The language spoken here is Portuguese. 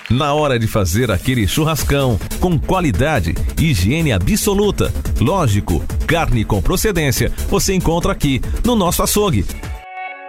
Na hora de fazer aquele churrascão, com qualidade, higiene absoluta, lógico, carne com procedência, você encontra aqui no nosso açougue.